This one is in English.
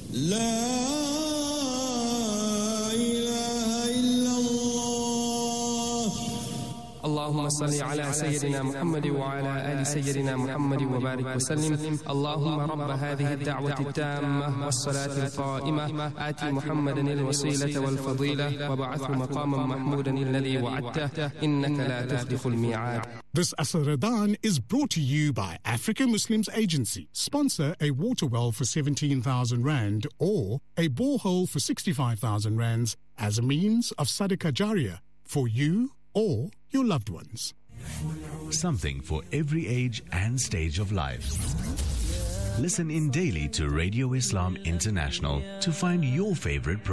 اللهم صل على سيدنا محمد وعلى آل سيدنا محمد وبارك وسلم. اللهم رب هذه الدعوة التامة والصلاة القائمة آت محمدا الوسيلة والفضيلة وابعثه مقاما محمودا الذي وعدته إنك لا تخلف الميعاد. This Asr Ramadan is brought to you by African Muslims Agency. Sponsor a water well for 17,000 Rand or a borehole for 65,000 Rands as a means of Sadaqah Jariyah for you or your loved ones. Something for every age and stage of life. Listen in daily to Radio Islam International to find your favorite